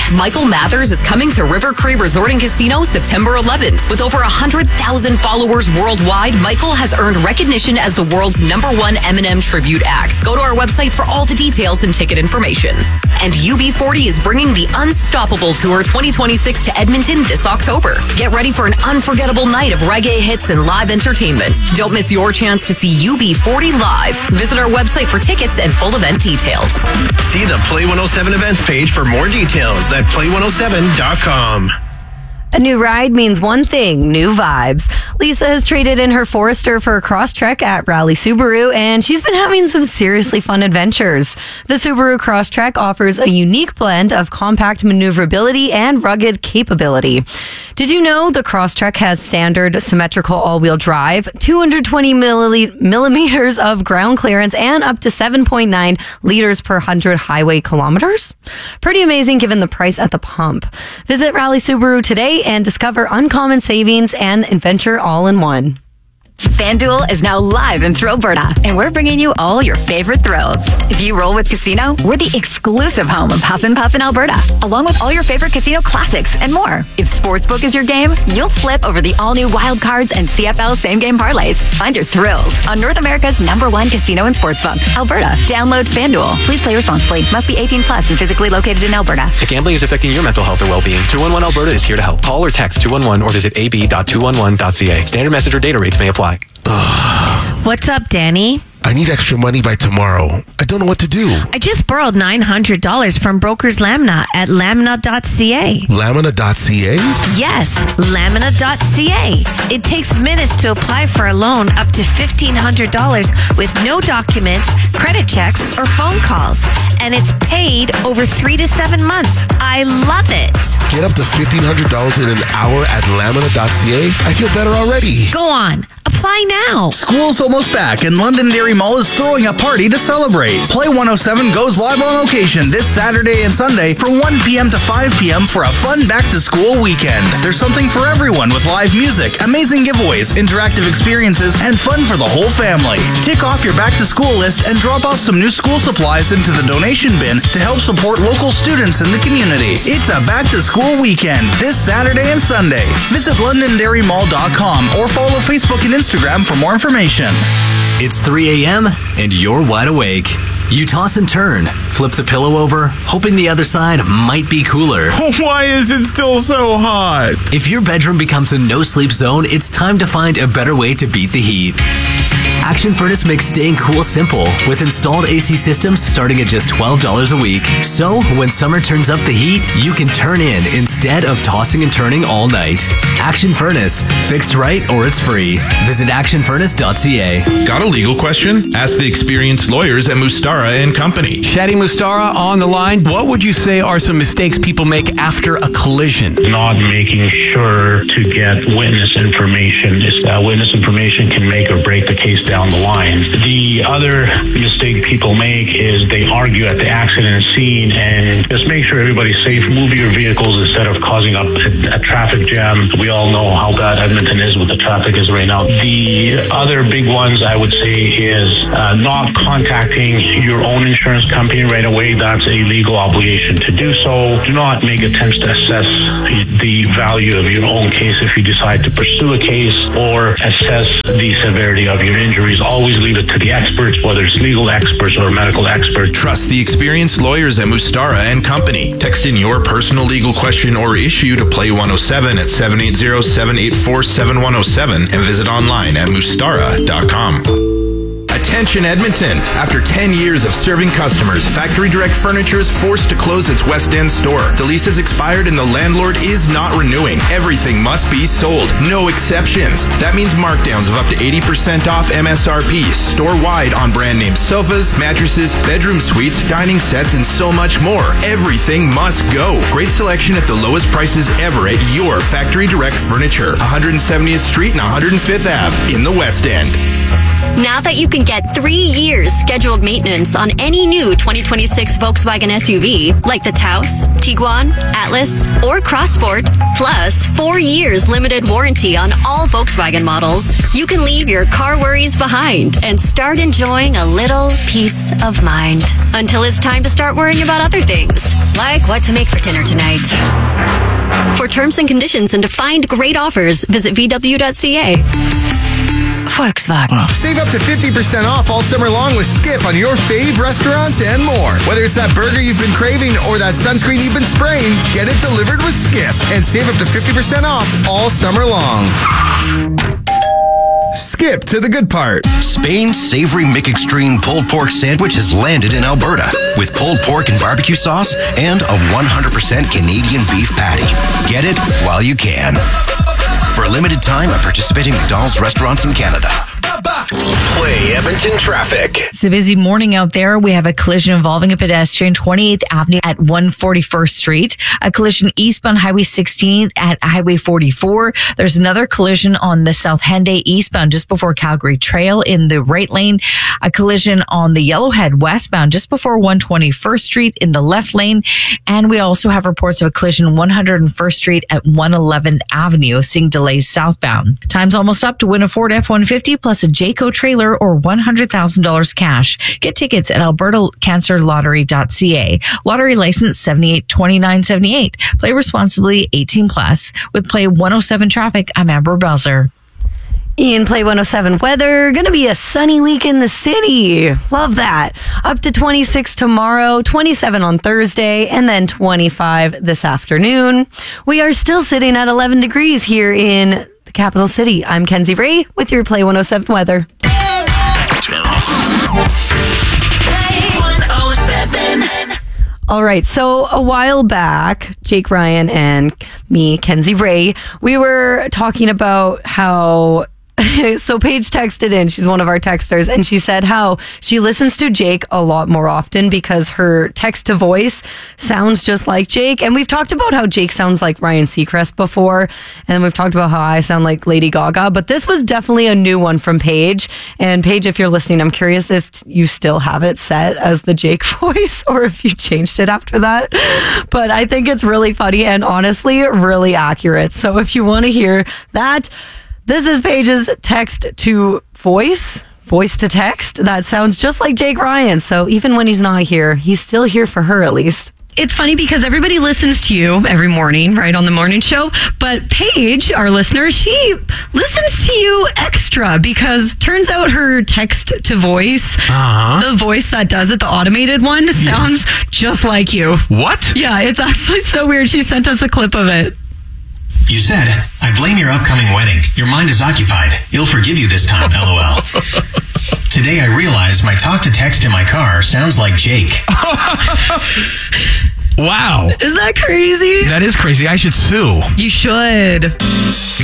Michael Mathers is coming to River Cree Resort and Casino September 11th. With over 100,000 followers worldwide, Michael has earned recognition as the world's #1 Eminem tribute act. Go to our website for all the details and ticket information. And UB40 is bringing the Unstoppable Tour 2026 to Edmonton this October. Get ready for an unforgettable night of reggae hits and live entertainment. Don't miss your chance to see UB40 live. Visit our website for tickets and full event details. See the Play 107 events page for more details at play107.com. A new ride means one thing, new vibes. Lisa has traded in her Forester for a Crosstrek at Rally Subaru, and she's been having some seriously fun adventures. The Subaru Crosstrek offers a unique blend of compact maneuverability and rugged capability. Did you know the Crosstrek has standard symmetrical all-wheel drive, 220 millimeters of ground clearance, and up to 7.9 liters per 100 highway kilometers? Pretty amazing given the price at the pump. Visit Rally Subaru today and discover uncommon savings and adventure all in one. FanDuel is now live in Alberta, and we're bringing you all your favorite thrills. If you roll with Casino, we're the exclusive home of Huff and Puff in Alberta, along with all your favorite casino classics and more. If Sportsbook is your game, you'll flip over the all-new Wild Cards and CFL same-game parlays. Find your thrills on North America's #1 casino and sportsbook, Alberta. Download FanDuel. Please play responsibly. Must be 18 plus and physically located in Alberta. If gambling is affecting your mental health or well-being, 211 Alberta is here to help. Call or text 211 or visit ab.211.ca. Standard message or data rates may apply. What's up, Danny? I need extra money by tomorrow. I don't know what to do. I just borrowed $900 from Brokers Lamina at lamina.ca. Lamina.ca? Yes, lamina.ca. It takes minutes to apply for a loan up to $1,500 with no documents, credit checks, or phone calls. And it's paid over 3 to 7 months. I love it. Get up to $1,500 in an hour at lamina.ca? I feel better already. Go on. Apply now. School's almost back, and Londonderry Mall is throwing a party to celebrate. Play 107 goes live on location this Saturday and Sunday from 1 p.m. to 5 p.m. for a fun back-to-school weekend. There's something for everyone with live music, amazing giveaways, interactive experiences, and fun for the whole family. Tick off your back-to-school list and drop off some new school supplies into the donation bin to help support local students in the community. It's a back-to-school weekend this Saturday and Sunday. Visit londonderrymall.com or follow Facebook and Instagram for more information. It's 3 a.m. and you're wide awake. You toss and turn, flip the pillow over, hoping the other side might be cooler. Why is it still so hot? If your bedroom becomes a no-sleep zone, it's time to find a better way to beat the heat. Action Furnace makes staying cool simple with installed AC systems starting at just $12 a week. So when summer turns up the heat, you can turn in instead of tossing and turning all night. Action Furnace, fixed right or it's free. Visit actionfurnace.ca. Got a legal question? Ask the experienced lawyers at Mustara and Company. Shadi Mustara on the line. What would you say are some mistakes people make after a collision? Not making sure to get witness information. Witness information can make or break the case down the line. The other mistake people make is they argue at the accident scene and just make sure everybody's safe. Move your vehicles instead of causing up a traffic jam. We all know how bad Edmonton is with the traffic is right now. The other big ones I would say is not contacting your own insurance company right away. That's a legal obligation to do so. Do not make attempts to assess the value of your own case if you decide to pursue a case or assess the severity of your injuries. Always leave it to the experts, whether it's legal experts or medical experts. Trust the experienced lawyers at Mustara and Company. Text in your personal legal question or issue to Play 107 at 780-784-7107 and visit online at mustara.com. Attention Edmonton! After 10 years of serving customers, Factory Direct Furniture is forced to close its West End store. The lease has expired and the landlord is not renewing. Everything must be sold. No exceptions. That means markdowns of up to 80% off MSRP, store-wide on brand name sofas, mattresses, bedroom suites, dining sets, and so much more. Everything must go. Great selection at the lowest prices ever at your Factory Direct Furniture, 170th Street and 105th Ave in the West End. Now that you can get 3 years scheduled maintenance on any new 2026 Volkswagen SUV, like the Taos, Tiguan, Atlas, or Crossport, plus 4 years limited warranty on all Volkswagen models, you can leave your car worries behind and start enjoying a little peace of mind. Until it's time to start worrying about other things, like what to make for dinner tonight. For terms and conditions and to find great offers, visit VW.ca. Volkswagen. Save up to 50% off all summer long with Skip on your fave restaurants and more. Whether it's that burger you've been craving or that sunscreen you've been spraying, get it delivered with Skip and save up to 50% off all summer long. Skip to the good part. Spain's savory McExtreme pulled pork sandwich has landed in Alberta with pulled pork and barbecue sauce and a 100% Canadian beef patty. Get it while you can. For a limited time at participating McDonald's restaurants in Canada. Play Edmonton traffic. It's a busy morning out there. We have a collision involving a pedestrian 28th Avenue at 141st Street. A collision eastbound Highway 16 at Highway 44. There's another collision on the South Henday eastbound just before Calgary Trail in the right lane. A collision on the Yellowhead westbound just before 121st Street in the left lane. And we also have reports of a collision 101st Street at 111th Avenue, seeing delays southbound. Time's almost up to win a Ford F-150 plus a Jayco trailer or $100,000 cash. Get tickets at albertacancerlottery.ca. Lottery license 782978. Play responsibly, 18 plus. With Play 107 traffic, I'm Amber Belzer. In Play 107 weather, gonna be a sunny week in the city. Love that. Up to 26 tomorrow, 27 on Thursday, and then 25 this afternoon. We are still sitting at 11 degrees here in the capital city. I'm Kenzie Ray with your Play 107 weather. Play 107. All right, so a while back, Jake Ryan and me, Kenzie Ray, we were talking about how... So Paige texted in, she's one of our texters, and she said how she listens to Jake a lot more often because her text to voice sounds just like Jake. And we've talked about how Jake sounds like Ryan Seacrest before, and we've talked about how I sound like Lady Gaga, but this was definitely a new one from Paige. And Paige, if you're listening, I'm curious if you still have it set as the Jake voice or if you changed it after that. But I think it's really funny and honestly really accurate. So if you want to hear that, this is Paige's text to voice to text. That sounds just like Jake Ryan. So even when he's not here, he's still here for her at least. It's funny because everybody listens to you every morning, right, on the morning show. But Paige, our listener, she listens to you extra because turns out her text to voice, the voice that does it, the automated one, sounds just like you. What? Yeah, it's actually so weird. She sent us a clip of it. You said, I blame your upcoming wedding. Your mind is occupied. He'll forgive you this time, LOL. Today I realized my talk-to-text in my car sounds like Jake. Wow. Is that crazy? That is crazy. I should sue. You should.